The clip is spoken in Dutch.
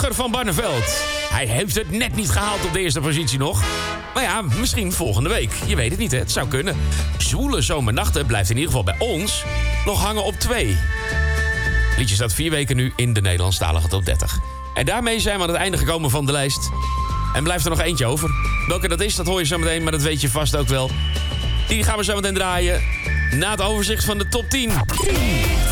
Rutger van Barneveld. Hij heeft het net niet gehaald op de eerste positie nog. Maar ja, misschien volgende week. Je weet het niet, hè? Het zou kunnen. Zwoele zomernachten blijft in ieder geval bij ons nog hangen op 2. Het liedje staat 4 weken nu in de Nederlandstalige top 30. En daarmee zijn we aan het einde gekomen van de lijst. En blijft er nog eentje over. Welke dat is, dat hoor je zo meteen, maar dat weet je vast ook wel. Die gaan we zo meteen draaien na het overzicht van de top 10.